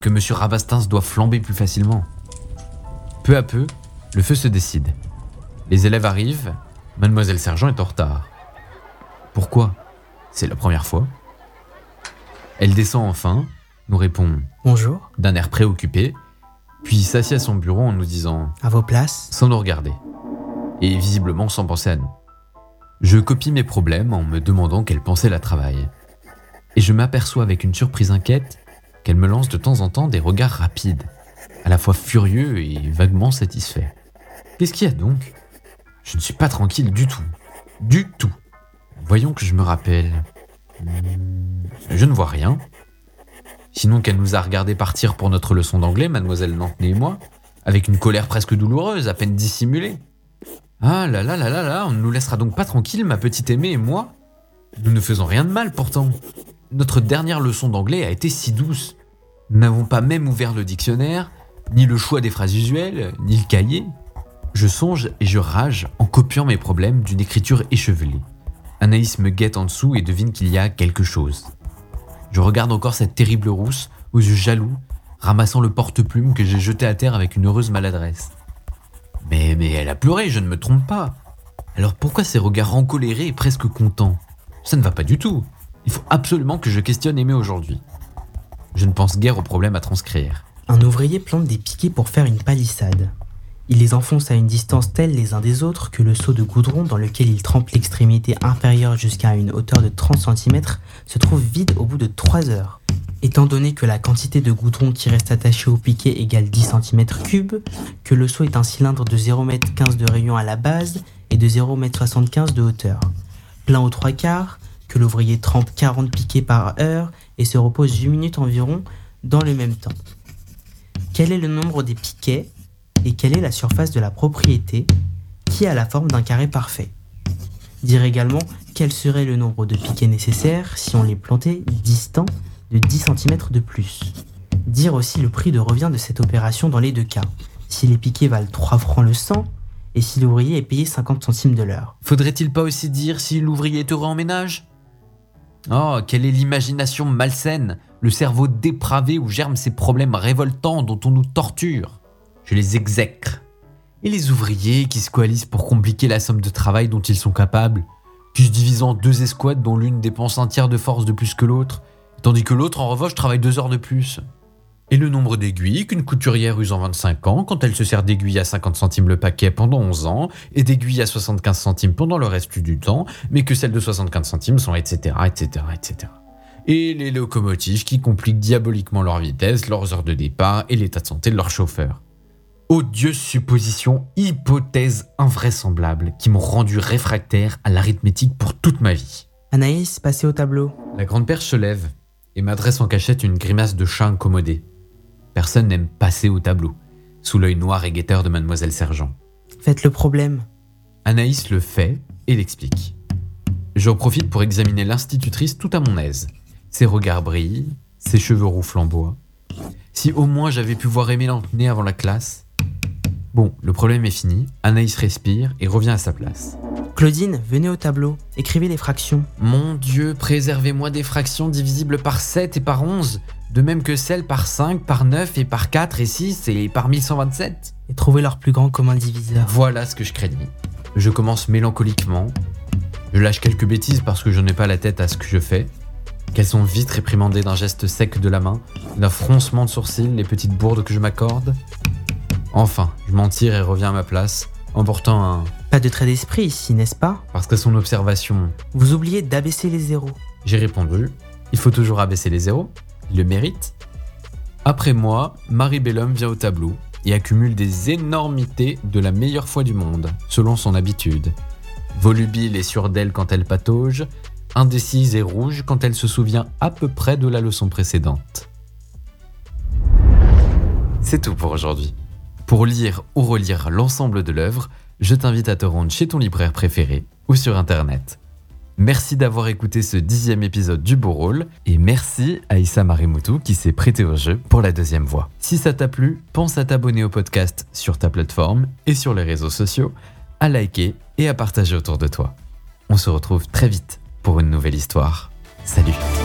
que M. Rabastens doit flamber plus facilement. Peu à peu, le feu se décide. Les élèves arrivent, Mademoiselle Sergent est en retard. Pourquoi ? C'est la première fois. Elle descend enfin, nous répond « Bonjour » d'un air préoccupé, puis s'assied à son bureau en nous disant « À vos places » sans nous regarder, et visiblement sans penser à nous. Je copie mes problèmes en me demandant quelle pensée la travaille. Et je m'aperçois avec une surprise inquiète qu'elle me lance de temps en temps des regards rapides, à la fois furieux et vaguement satisfaits. Qu'est-ce qu'il y a donc ? Je ne suis pas tranquille du tout. Du tout. Voyons que je me rappelle. Je ne vois rien. Sinon qu'elle nous a regardé partir pour notre leçon d'anglais, Mademoiselle Nantenay et moi, avec une colère presque douloureuse, à peine dissimulée. Ah là là là là là, on ne nous laissera donc pas tranquille, ma petite aimée et moi ? Nous ne faisons rien de mal pourtant. Notre dernière leçon d'anglais a été si douce. Nous n'avons pas même ouvert le dictionnaire, ni le choix des phrases usuelles, ni le cahier. Je songe et je rage en copiant mes problèmes d'une écriture échevelée. Anaïs me guette en dessous et devine qu'il y a quelque chose. Je regarde encore cette terrible rousse, aux yeux jaloux, ramassant le porte-plume que j'ai jeté à terre avec une heureuse maladresse. Mais elle a pleuré, je ne me trompe pas. Alors pourquoi ces regards encolérés et presque contents ? Ça ne va pas du tout. Il faut absolument que je questionne Aimé aujourd'hui. Je ne pense guère aux problèmes à transcrire. Un ouvrier plante des piquets pour faire une palissade. Il les enfonce à une distance telle les uns des autres que le seau de goudron dans lequel il trempe l'extrémité inférieure jusqu'à une hauteur de 30 cm se trouve vide au bout de 3 heures. Étant donné que la quantité de goudron qui reste attachée au piquet égale 10 cm3, que le seau est un cylindre de 0,15 m de rayon à la base et de 0,75 m de hauteur. Plein aux 3/4, que l'ouvrier trempe 40 piquets par heure et se repose 8 minutes environ dans le même temps. Quel est le nombre des piquets et quelle est la surface de la propriété qui a la forme d'un carré parfait ? Dire également quel serait le nombre de piquets nécessaires si on les plantait distants de 10 cm de plus. Dire aussi le prix de revient de cette opération dans les deux cas, si les piquets valent 3 francs le 100 et si l'ouvrier est payé 50 centimes de l'heure. Faudrait-il pas aussi dire si l'ouvrier est heureux en ménage ? Oh, quelle est l'imagination malsaine, le cerveau dépravé où germent ces problèmes révoltants dont on nous torture. Je les exècre. Et les ouvriers qui se coalisent pour compliquer la somme de travail dont ils sont capables, qui se divisent en 2 escouades dont l'une dépense un tiers de force de plus que l'autre, tandis que l'autre en revanche travaille 2 heures de plus. Et le nombre d'aiguilles qu'une couturière use en 25 ans quand elle se sert d'aiguilles à 50 centimes le paquet pendant 11 ans et d'aiguilles à 75 centimes pendant le reste du temps, mais que celles de 75 centimes sont etc. Et les locomotives qui compliquent diaboliquement leur vitesse, leurs heures de départ et l'état de santé de leurs chauffeurs. Odieuse supposition, hypothèse invraisemblable qui m'ont rendu réfractaire à l'arithmétique pour toute ma vie. Anaïs, passez au tableau. La grande perche se lève et m'adresse en cachette une grimace de chat incommodé. Personne n'aime passer au tableau, sous l'œil noir et guetteur de Mademoiselle Sergent. Faites le problème. Anaïs le fait et l'explique. J'en profite pour examiner l'institutrice tout à mon aise. Ses regards brillent, ses cheveux roux flamboient. Si au moins j'avais pu voir Aimé Nantenay avant la classe. Bon, le problème est fini, Anaïs respire et revient à sa place. Claudine, venez au tableau, écrivez les fractions. Mon Dieu, préservez-moi des fractions divisibles par 7 et par 11, de même que celles par 5, par 9 et par 4 et 6 et par 1127. Et trouvez leur plus grand commun diviseur. Voilà ce que je craignais. Je commence mélancoliquement. Je lâche quelques bêtises parce que je n'ai pas la tête à ce que je fais. Qu'elles sont vite réprimandées d'un geste sec de la main, d'un froncement de sourcils, les petites bourdes que je m'accorde. Enfin, je m'en tire et reviens à ma place, en portant un... Pas de trait d'esprit ici, n'est-ce pas ? Parce qu'à son observation... Vous oubliez d'abaisser les zéros. J'ai répondu, il faut toujours abaisser les zéros, il le mérite. Après moi, Marie Bellhomme vient au tableau et accumule des énormités de la meilleure foi du monde, selon son habitude. Volubile et sûre d'elle quand elle patauge, indécise et rouge quand elle se souvient à peu près de la leçon précédente. C'est tout pour aujourd'hui. Pour lire ou relire l'ensemble de l'œuvre, je t'invite à te rendre chez ton libraire préféré ou sur internet. Merci d'avoir écouté ce 10e épisode du Beau Rôle et merci à Issa Marimoutou qui s'est prêté au jeu pour la 2e voix. Si ça t'a plu, pense à t'abonner au podcast sur ta plateforme et sur les réseaux sociaux, à liker et à partager autour de toi. On se retrouve très vite pour une nouvelle histoire. Salut!